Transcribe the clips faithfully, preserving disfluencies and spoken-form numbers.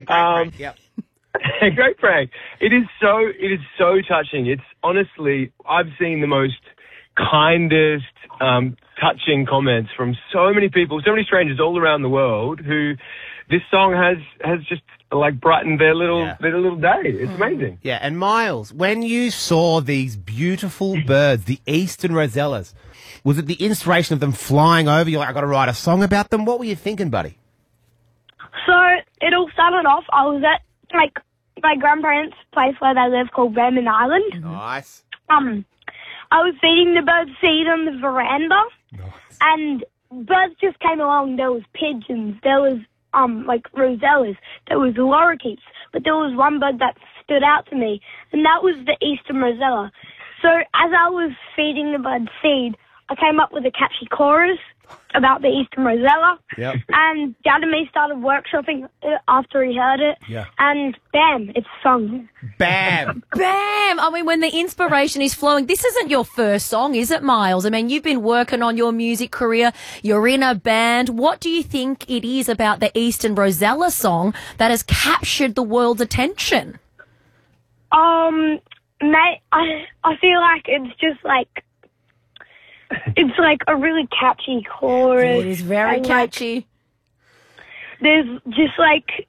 Um, Yep. great prank. It is so, it is so touching. It's honestly, I've seen the most kindest, um, touching comments from so many people, so many strangers all around the world who this song has, has just like brightened their little, Yeah. their little day. It's amazing. Yeah, and Miles, when you saw these beautiful birds, the eastern rosellas, was it the inspiration of them flying over? You're like, I got to write a song about them. What were you thinking, buddy? So it all started off, I was at like my grandparents' place where they live called Raymond Island. Nice. Um, I was feeding the birds seed on the veranda, Nice. and birds just came along. There was pigeons, there was um like rosellas, there was lorikeets, but there was one bird that stood out to me, and that was the eastern rosella. So as I was feeding the bird seed, I came up with a catchy chorus about the eastern rosella. Yep. And Dad and me started workshopping it after he heard it. Yeah. And bam, it's sung. Bam. Bam! I mean, when the inspiration is flowing, this isn't your first song, is it, Miles? I mean, you've been working on your music career. You're in a band. What do you think it is about the Eastern Rosella song that has captured the world's attention? Um, mate, I, I feel like it's just like, it's like a really catchy chorus. It is very and, like, catchy. there's just like,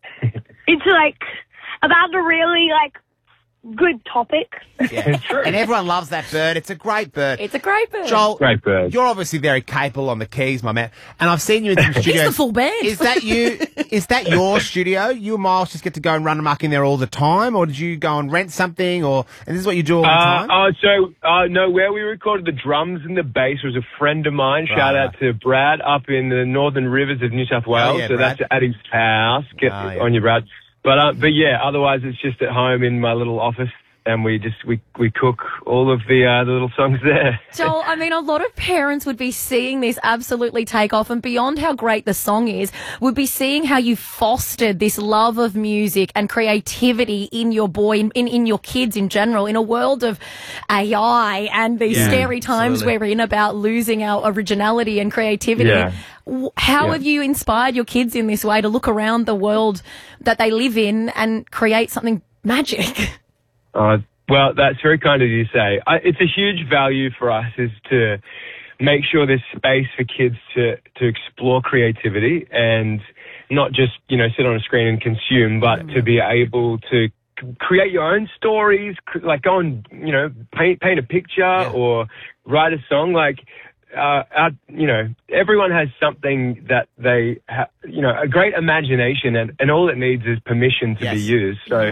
it's like about a really like good topic. Yeah. And everyone loves that bird. It's a great bird. It's a great bird. Joel, Great bird. you're obviously very capable on the keys, my man. And I've seen you in some studios. He's the full band. Is that you? Is that your studio? You and Miles just get to go and run amok in there all the time, or did you go and rent something, or and this is what you do all the Uh, time? oh, so, uh, no, where we recorded the drums and the bass was a friend of mine. Right, Shout out right. to Brad up in the northern rivers of New South Wales. Oh, yeah, so Brad. that's at his house. Get Oh, yeah. on your Brad. But, uh, but yeah, otherwise it's just at home in my little office. And we just, we, we cook all of the, uh, the little songs there. Joel, I mean, a lot of parents would be seeing this absolutely take off, and beyond how great the song is, would be seeing how you fostered this love of music and creativity in your boy, in, in, in your kids in general, in a world of A I and these Yeah, scary times absolutely. we're in about losing our originality and creativity. Yeah. W- How Yeah. have you inspired your kids in this way to look around the world that they live in and create something magic? Uh, well, that's very kind of you to say. I, it's a huge value for us is to make sure there's space for kids to, to explore creativity and not just, you know, sit on a screen and consume, but to be able to c- create your own stories, cr- like go and, you know, paint, paint a picture or write a song. Like, uh, our, you know, everyone has something that they, ha- you know, a great imagination, and, and all it needs is permission to Yes. be used. So,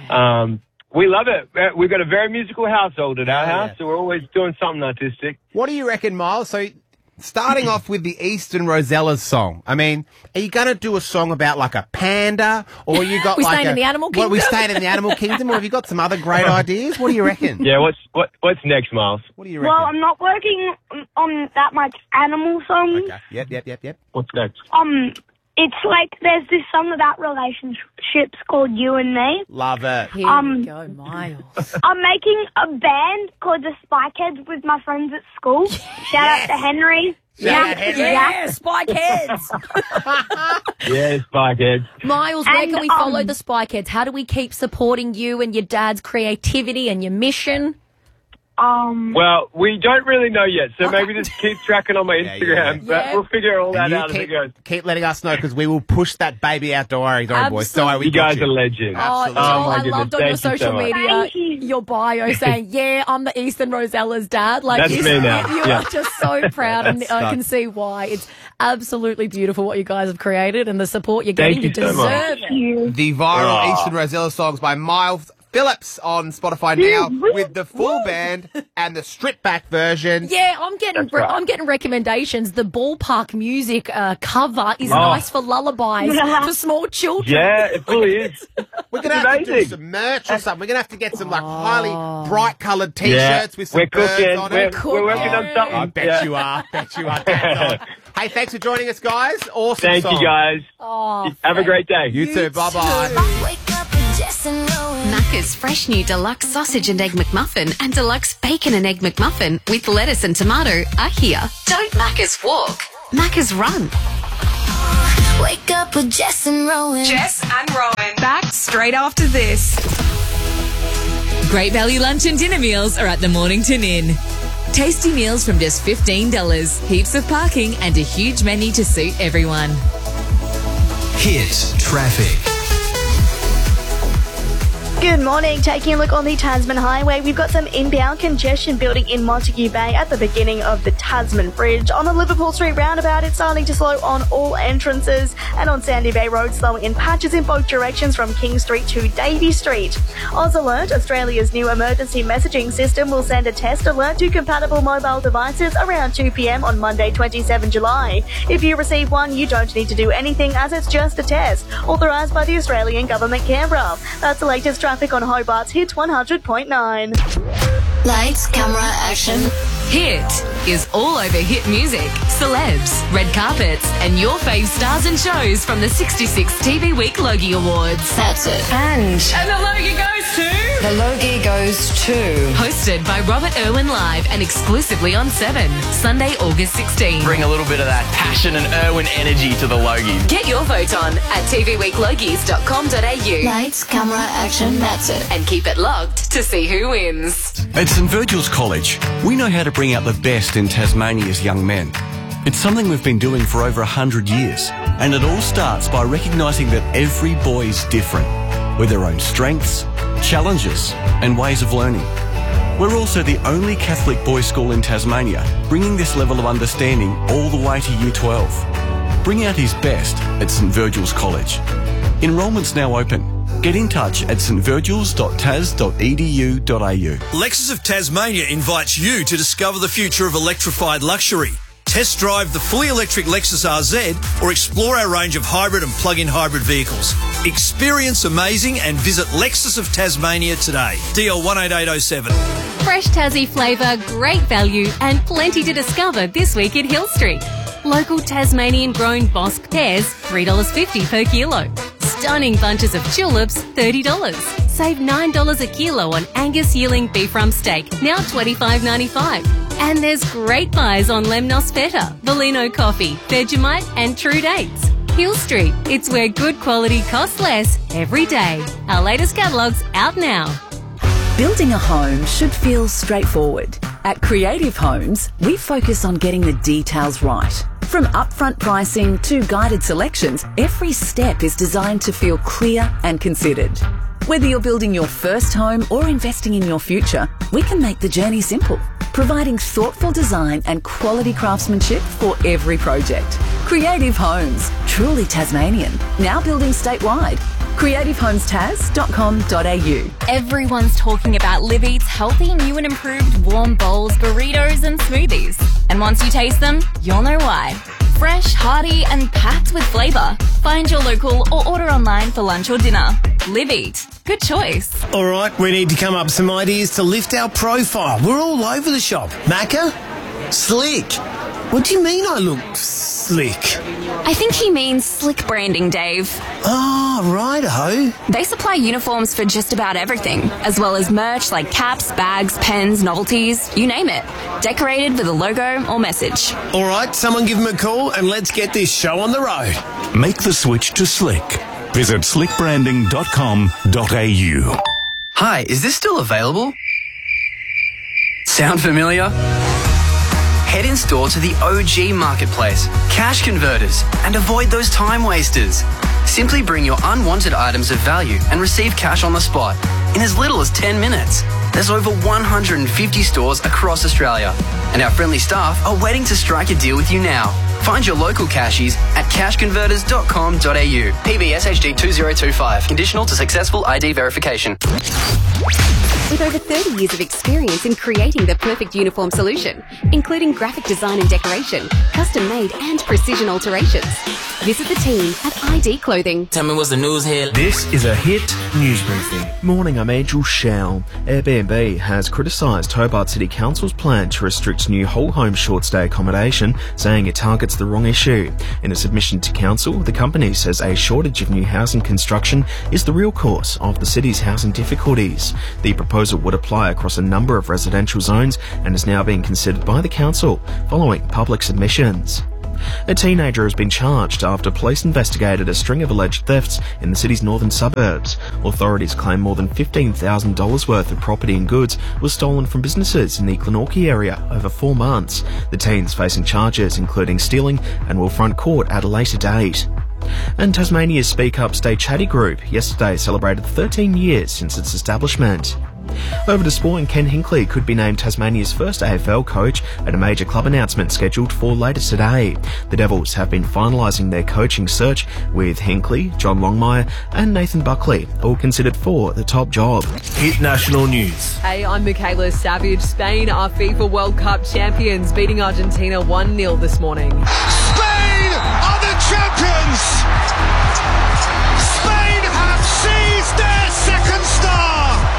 um, we love it. Uh, We've got a very musical household at our Oh, house, yeah. so we're always doing something artistic. What do you reckon, Miles? So, starting off with the Eastern Rosella's song, I mean, are you going to do a song about like a panda, or you got We like staying a, in the animal What, we kingdom? staying in the animal kingdom, or have you got some other great ideas? What do you reckon? Yeah, what's what what's next, Miles? What do you reckon? Well, I'm not working on that much animal songs. okay. Yep, yep, yep, yep. What's next? Um, it's like there's this song about relationships called You and Me. Love it. Here Um, we go, Miles. I'm making a band called the Spikeheads with my friends at school. Shout out to Henry. Shout out Henry. Yeah, Spike Heads. Yeah, Spikehead. Miles, where And, can we follow um, the Spike Heads? How do we keep supporting you and your dad's creativity and your mission? Um, Well, we don't really know yet, so maybe just keep tracking on my Yeah, Instagram. yeah. But Yeah. we'll figure all that And you out as it keep, goes. keep letting us know, because we will push that baby out. Don't worry, don't worry, boys. Don't worry, we You got guys you. are legends. Oh, Absolutely. Joel, Oh, my I goodness. loved on your Thank you so social much. media, Thank you. your bio saying, yeah, I'm the Eastern Rosella's dad. Like, That's you, me now. you Yeah. are just so proud, and That's I can nuts. see why. It's absolutely beautiful what you guys have created, and the support you're getting. Thank You you so much. deserve thank it. you. The viral Oh. Eastern Rosella songs by Miles Phillips on Spotify now, with the full band and the stripped back version. Yeah, I'm getting That's right. I'm getting recommendations. The ballpark music uh, cover is Oh. nice for lullabies for small children. Yeah, it fully is. We're going to It's have to do amazing. some merch or something. We're going to have to get some like highly bright coloured Yeah, T-shirts with some we're birds cooking. on We're, it. we're working on something. I bet Yeah. you are. Bet you are. That's on. Hey, thanks for joining us, guys. Awesome Thank song. you, guys. Oh, Have a great day. You, too. Bye-bye. Macca's fresh new deluxe sausage and egg McMuffin and deluxe bacon and egg McMuffin with lettuce and tomato are here. Don't Macca's walk, Macca's run. Wake up with Jess and Rowan. Jess and Rowan. straight after this. Great value lunch and dinner meals are at the Mornington Inn. Tasty meals from just fifteen dollars, heaps of parking and a huge menu to suit everyone. Hit traffic. Good morning. Taking a look on the Tasman Highway, we've got some inbound congestion building in Montague Bay at the beginning of the Tasman Bridge. On the Liverpool Street roundabout, it's starting to slow on all entrances, and on Sandy Bay Road, slowing in patches in both directions from King Street to Davey Street. Oz Alert, Australia's new emergency messaging system, will send a test alert to compatible mobile devices around two p.m. on Monday, the twenty-seventh of July. If you receive one, you don't need to do anything as it's just a test, authorised by the Australian Government, Canberra. That's the latest traffic on Hobart's Hit one hundred point nine. Lights, camera, action. Hit is all over hit music, celebs, red carpets, and your fave stars and shows from the sixty-sixth T V Week Logie Awards. That's it. And, and the Logie goes to... The Logie goes to... Hosted by Robert Irwin live and exclusively on Seven, Sunday, August sixteenth. Bring a little bit of that passion and Irwin energy to the Logie. Get your vote on at t v week logies dot com dot a u. Lights, camera, action, that's it. And keep it locked to see who wins. At St Virgil's College, we know how to bring out the best in Tasmania's young men. It's something we've been doing for over a hundred years, and it all starts by recognising that every boy's different, with their own strengths, challenges, and ways of learning. We're also the only Catholic boys' school in Tasmania, bringing this level of understanding all the way to Year twelve. Bring out his best at St Virgil's College. Enrolment's now open. Get in touch at s t virgils dot tas dot e d u dot a u. Lexus of Tasmania invites you to discover the future of electrified luxury. Test drive the fully electric Lexus R Z or explore our range of hybrid and plug-in hybrid vehicles. Experience amazing and visit Lexus of Tasmania today. D L one eight eight oh seven. Fresh Tassie flavour, great value and plenty to discover this week at Hill Street. Local Tasmanian grown Bosc pears, three dollars fifty per kilo. Stunning bunches of tulips, thirty dollars. Save nine dollars a kilo on Angus yearling beef rump steak, now twenty-five ninety-five. And there's great buys on Lemnos Feta, Valino Coffee, Vegemite and True Dates. Hill Street, it's where good quality costs less every day. Our latest catalogue's out now. Building a home should feel straightforward. At Creative Homes, we focus on getting the details right. From upfront pricing to guided selections, every step is designed to feel clear and considered. Whether you're building your first home or investing in your future, we can make the journey simple, providing thoughtful design and quality craftsmanship for every project. Creative Homes, truly Tasmanian, now building statewide. creative homes tas dot com dot a u. Everyone's talking about Live Eat's healthy, new and improved warm bowls, burritos and smoothies. And once you taste them, you'll know why. Fresh, hearty and packed with flavour. Find your local or order online for lunch or dinner. Live Eat. Good choice. All right, we need to come up with some ideas to lift our profile. We're all over the shop. Macca? Slick. What do you mean I look slick? I think he means slick branding, Dave. Oh, righto. They supply uniforms for just about everything, as well as merch like caps, bags, pens, novelties, you name it. Decorated with a logo or message. All right, someone give him a call and let's get this show on the road. Make the switch to Slick. Visit slick branding dot com dot a u. Hi, is this still available? Sound familiar? Head in store to the O G Marketplace, Cash Converters, and avoid those time wasters. Simply bring your unwanted items of value and receive cash on the spot in as little as ten minutes. There's over one hundred fifty stores across Australia, and our friendly staff are waiting to strike a deal with you now. Find your local cashies at cash converters dot com dot a u. P B S H D two zero two five. Conditional to successful I D verification. With over thirty years of experience in creating the perfect uniform solution, including graphic design and decoration, custom-made and precision alterations. Visit the team at I D Clothing. Tell me what's the news here. This is a Hit News Briefing. Morning, I'm Angel Shao. Airbnb has criticised Hobart City Council's plan to restrict new whole home short stay accommodation, saying it targets the wrong issue. In a submission to Council, the company says a shortage of new housing construction is the real cause of the city's housing difficulties. The proposal would apply across a number of residential zones and is now being considered by the Council following public submissions. A teenager has been charged after police investigated a string of alleged thefts in the city's northern suburbs. Authorities claim more than fifteen thousand dollars worth of property and goods was stolen from businesses in the Glenorchy area over four months. The teen's facing charges including stealing and will front court at a later date. And Tasmania's Speak Up Stay Chatty group yesterday celebrated thirteen years since its establishment. Over to sport, and Ken Hinkley could be named Tasmania's first A F L coach at a major club announcement scheduled for later today. The Devils have been finalising their coaching search with Hinkley, John Longmire and Nathan Buckley, all considered for the top job. Hit national news. Hey, I'm Michaela Savage. Spain are FIFA World Cup champions, beating Argentina one nil this morning. Spain are the champions! Spain have seized their second star!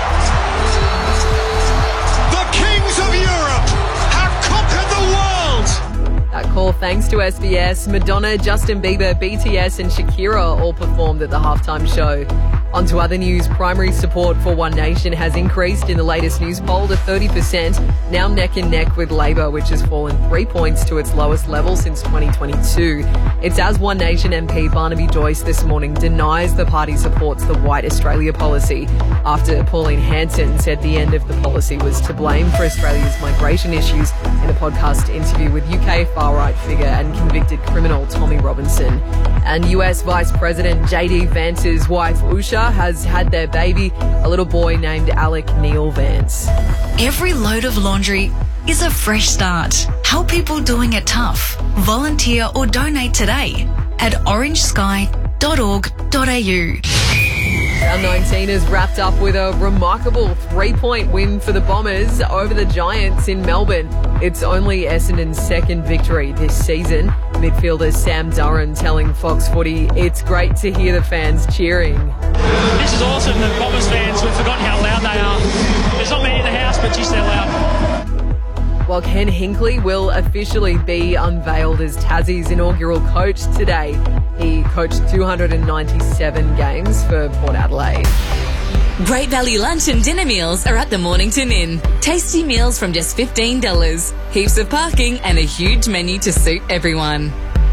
Of Europe have conquered the world! That call thanks to S B S. Madonna, Justin Bieber, B T S and Shakira all performed at the halftime show. On to other news. Primary support for One Nation has increased in the latest news poll to thirty percent, now neck and neck with Labor, which has fallen three points to its lowest level since twenty twenty-two. It's as One Nation M P Barnaby Joyce this morning denies the party supports the White Australia policy after Pauline Hanson said the end of the policy was to blame for Australia's migration issues in a podcast interview with U K far-right figure and convicted criminal Tommy Robinson. And U S Vice President J D Vance's wife Usha has had their baby, a little boy named Alec Neil Vance. Every load of laundry is a fresh start. Help people doing it tough. Volunteer or donate today at orange sky dot org dot a u. Round nineteen has wrapped up with a remarkable three-point win for the Bombers over the Giants in Melbourne. It's only Essendon's second victory this season. Midfielder Sam Durran telling Fox Footy, "It's great to hear the fans cheering." This is awesome. The Bombers fans, we've forgotten how loud they are. There's not many in the house, but geez, they're loud. While Ken Hinkley will officially be unveiled as Tassie's inaugural coach today. He coached two hundred ninety-seven games for Port Adelaide. Great value lunch and dinner meals are at the Mornington Inn. Tasty meals from just fifteen dollars. Heaps of parking and a huge menu to suit everyone.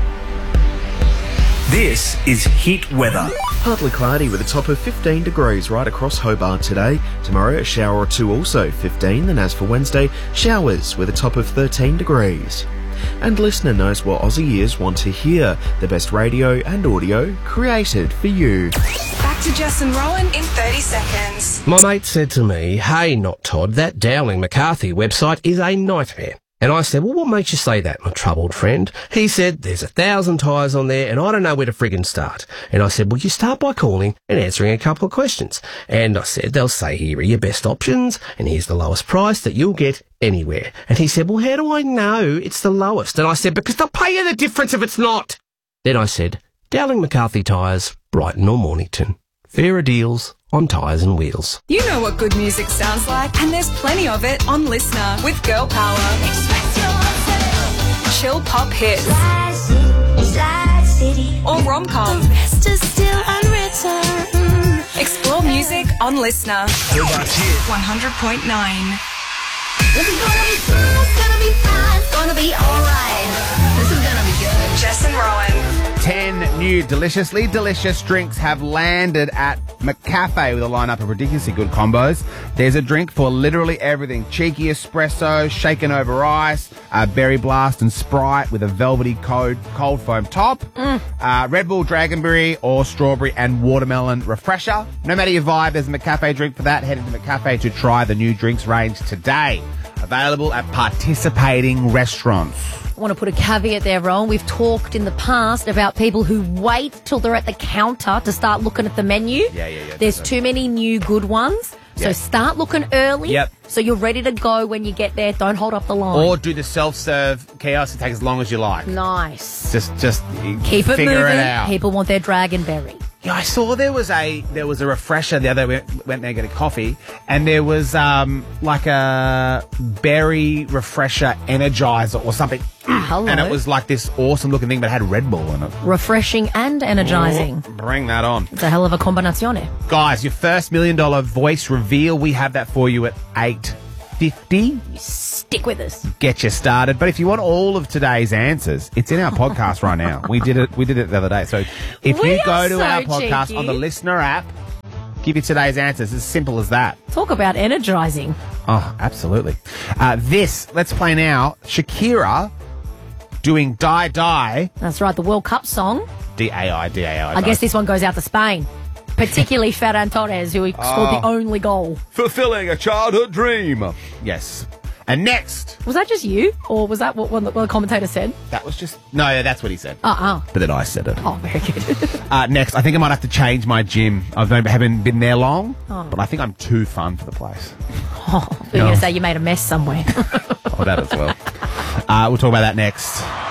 This is Hit Weather. Partly cloudy with a top of fifteen degrees right across Hobart today. Tomorrow a shower or two, also fifteen. Then as for Wednesday, showers with a top of thirteen degrees. And listener knows what Aussie ears want to hear. The best radio and audio created for you. Back to Jess and Rowan in thirty seconds. My mate said to me, "Hey, not Todd, that Dowling McCarthy website is a nightmare." And I said, "Well, what makes you say that, my troubled friend?" He said, "There's a thousand tyres on there and I don't know where to friggin' start." And I said, "Well, you start by calling and answering a couple of questions." And I said, "They'll say, here are your best options and here's the lowest price that you'll get anywhere." And he said, "Well, how do I know it's the lowest?" And I said, "Because they'll pay you the difference if it's not." Then I said, "Dowling McCarthy Tyres, Brighton or Mornington. Fairer deals on tyres and wheels." You know what good music sounds like, and there's plenty of it on Listener with Girl Power. Chill pop hits. Slide City. Or rom-com. The rest is still unwritten. Explore music on Listener. Hobart's Hit. one hundred point nine. This is gonna be fun, it's gonna be fun, it's gonna be alright. This is gonna be good. Jess and Rowan. Ten new deliciously delicious drinks have landed at McCafe with a lineup of ridiculously good combos. There's a drink for literally everything. Cheeky espresso, shaken over ice, uh, berry blast and Sprite with a velvety cold, cold foam top, mm. uh, Red Bull Dragonberry or strawberry and watermelon refresher. No matter your vibe, there's a McCafe drink for that. Head into McCafe to try the new drinks range today. Available at participating restaurants. I want to put a caveat there, Rowan. We've talked in the past about people who wait till they're at the counter to start looking at the menu. Yeah, yeah, yeah. There's too many new good ones. So Yep. start looking early. Yep. So you're ready to go when you get there. Don't hold up the line. Or do the self-serve kiosk. It takes as long as you like. Nice. Just, just Keep it figure moving. it out. People want their Dragonberry. Yeah, I saw there was a there was a refresher the other day. We went there to get a coffee, and there was um like a berry refresher energizer or something. Hello. And it was like this awesome looking thing, but it had Red Bull in it. Refreshing and energizing. Oh, bring that on. It's a hell of a combinazione. Guys, your first million dollar voice reveal, we have that for you at eight fifty. Stick with us. Get you started. But if you want all of today's answers, it's in our podcast right now. We did it. We did it the other day. So if We you go are to so our podcast cheeky. on the listener app, give you today's answers. It's as simple as that. Talk about energising. Oh, absolutely. Uh, this, let's play now. Shakira doing Die Die. That's right, the World Cup song. D A I, D A I. I guess this one goes out to Spain. Particularly Ferran Torres, who scored Oh. the only goal. Fulfilling a childhood dream. Yes. And next. Was that just you? Or was that what one of the, what the commentator said? That was just... No, that's what he said. Uh-uh. But then I said it. Oh, very good. Uh, next, I think I might have to change my gym. I haven't been there long, Oh. but I think I'm too fun for the place. Oh, you're going to say you made a mess somewhere. Oh, that as well. Uh, we'll talk about that next.